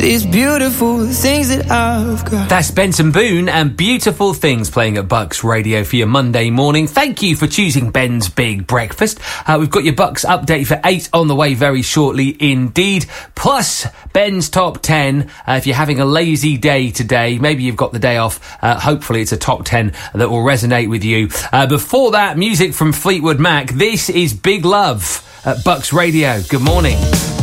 these beautiful things that I've got. That's Benson Boone and Beautiful Things playing at Bucks Radio for your Monday morning. Thank you for choosing Ben's Big Breakfast. We've got your Bucks update for 8 on the way very shortly indeed. Plus, Ben's Top 10. If you're having a lazy day today, maybe you've got the day off, hopefully it's a Top 10 that will resonate with you. Before that, music from Fleetwood Mac. This is Big Love at Bucks Radio. Good morning.